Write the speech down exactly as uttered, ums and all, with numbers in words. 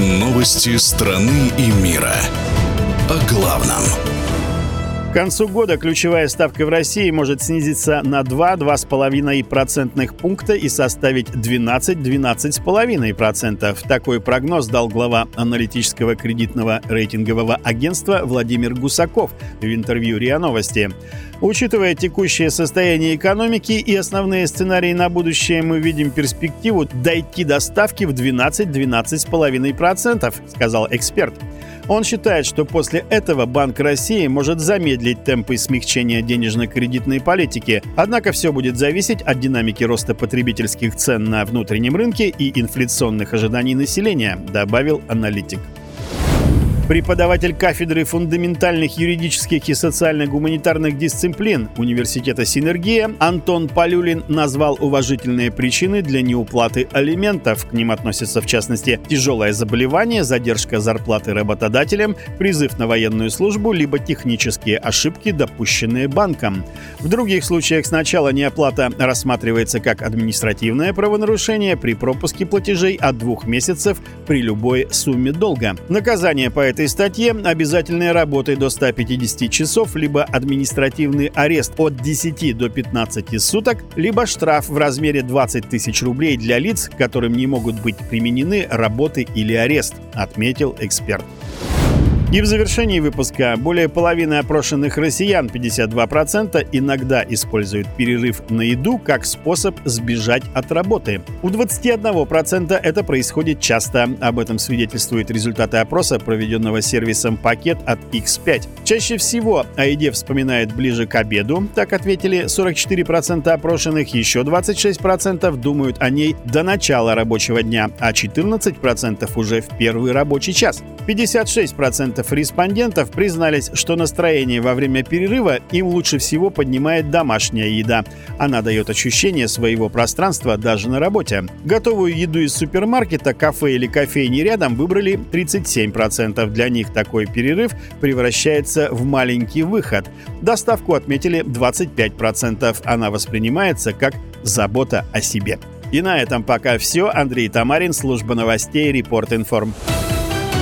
Новости страны и мира. О главном. К концу года ключевая ставка в России может снизиться на два-два с половиной процентных пункта и составить двенадцать-двенадцать с половиной процентов. Такой прогноз дал глава аналитического кредитного рейтингового агентства Владимир Гусаков в интервью РИА Новости. Учитывая текущее состояние экономики и основные сценарии на будущее, мы видим перспективу дойти до ставки в двенадцать-двенадцать с половиной процентов, сказал эксперт. Он считает, что после этого Банк России может замедлить темпы смягчения денежно-кредитной политики. Однако все будет зависеть от динамики роста потребительских цен на внутреннем рынке и инфляционных ожиданий населения, добавил аналитик. Преподаватель кафедры фундаментальных юридических и социально-гуманитарных дисциплин Университета «Синергия» Антон Полюлин назвал уважительные причины для неуплаты алиментов. К ним относятся, в частности, тяжелое заболевание, задержка зарплаты работодателям, призыв на военную службу, либо технические ошибки, допущенные банком. В других случаях сначала неоплата рассматривается как административное правонарушение при пропуске платежей от двух месяцев при любой сумме долга. Наказание по этой В этой статье обязательные работы до ста пятидесяти часов, либо административный арест от десяти до пятнадцати суток, либо штраф в размере двадцать тысяч рублей для лиц, которым не могут быть применены работы или арест, отметил эксперт. И в завершении выпуска более половины опрошенных россиян, пятьдесят два процента, иногда используют перерыв на еду как способ сбежать от работы. У двадцати одного процента это происходит часто. Об этом свидетельствуют результаты опроса, проведенного сервисом «Пакет» от икс пять. Чаще всего о еде вспоминают ближе к обеду, так ответили сорок четыре процента опрошенных, еще двадцать шесть процентов думают о ней до начала рабочего дня, а четырнадцать процентов уже в первый рабочий час. пятьдесят шесть процентов респондентов признались, что настроение во время перерыва им лучше всего поднимает домашняя еда. Она дает ощущение своего пространства даже на работе. Готовую еду из супермаркета, кафе или кофейни рядом выбрали тридцать семь процентов. Для них такой перерыв превращается в маленький выход. Доставку отметили двадцать пять процентов. Она воспринимается как забота о себе. И на этом пока все. Андрей Тамарин, служба новостей Репорт Информ.